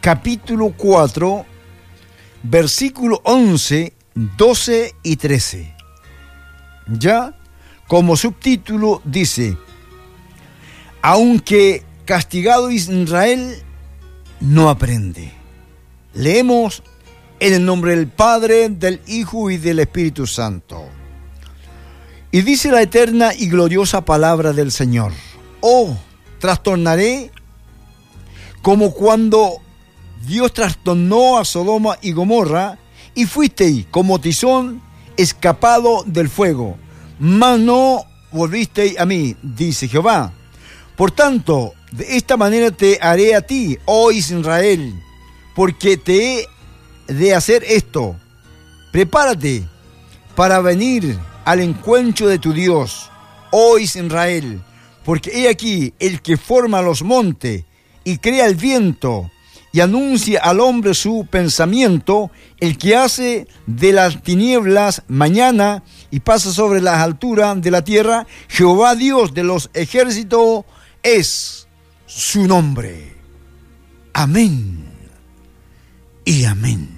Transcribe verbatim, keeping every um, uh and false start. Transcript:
capítulo cuatro, versículo once, doce y trece. Ya, como subtítulo dice: aunque castigado Israel, no aprende. Leemos en el nombre del Padre, del Hijo y del Espíritu Santo. Y dice la eterna y gloriosa palabra del Señor: oh, trastornaré como cuando Dios trastornó a Sodoma y Gomorra, y fuisteis como tizón escapado del fuego, mas no volvisteis a mí, dice Jehová. Por tanto, de esta manera te haré a ti, oh Israel, porque te he de hacer esto. Prepárate para venir al encuentro de tu Dios, oh Israel, porque he aquí el que forma los montes y crea el viento y anuncia al hombre su pensamiento, el que hace de las tinieblas mañana y pasa sobre las alturas de la tierra. Jehová Dios de los ejércitos es su nombre. Amén y amén.